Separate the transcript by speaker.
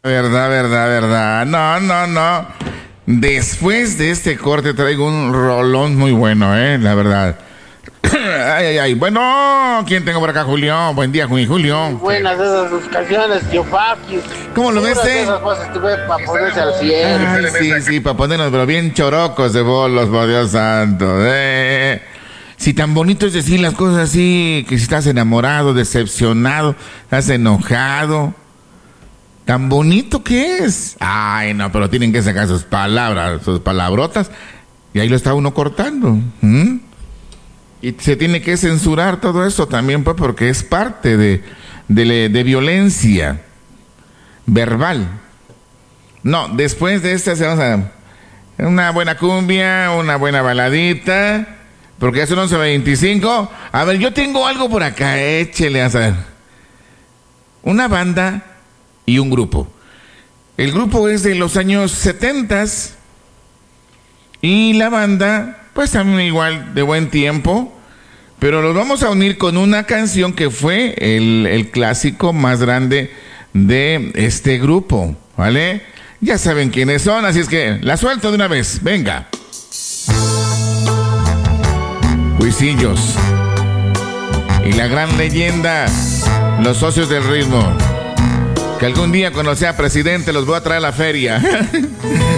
Speaker 1: Verdad. No. Después de este corte traigo un rolón muy bueno, la verdad. Ay. Bueno, ¿quién tengo por acá, Julio? Buen día, Julio.
Speaker 2: Buenas esas sus canciones, tío Papi.
Speaker 1: ¿Cómo lo ves,
Speaker 2: Esas cosas que ve para ponerse al cielo.
Speaker 1: Ay, sí, para ponernos, pero bien chorocos de bolos, por Dios santo. Si tan bonito es decir las cosas así, que si estás enamorado, decepcionado, estás enojado, tan bonito que es. Ay, no, pero tienen que sacar sus palabras, sus palabrotas, y ahí lo está uno cortando. Y se tiene que censurar todo eso también, pues, porque es parte de violencia verbal. No, después de esta se vamos a una buena cumbia, una buena baladita, porque ya son 11:25. A ver, yo tengo algo por acá, échele a saber. Una banda y un grupo. El grupo es de los años 70 y la banda, pues también igual de buen tiempo, pero los vamos a unir con una canción que fue el clásico más grande de este grupo, ¿vale? Ya saben quiénes son, así es que la suelto de una vez, venga. Huisillos y la gran leyenda, los socios del ritmo, que algún día cuando sea presidente los voy a traer a la feria.